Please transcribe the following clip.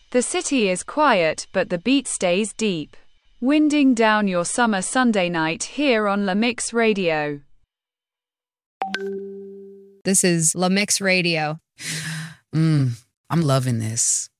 The city is quiet, but the beat stays deep. Winding down your summer Sunday night here on La Mix Radio. This is La Mix Radio. I'm loving this.